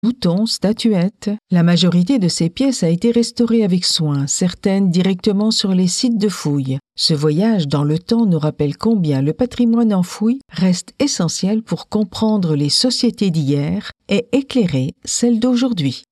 boutons, statuettes. La majorité de ces pièces a été restaurée avec soin, certaines directement sur les sites de fouilles. Ce voyage dans le temps nous rappelle combien le patrimoine enfoui reste essentiel pour comprendre les sociétés d'hier et éclairer celles d'aujourd'hui.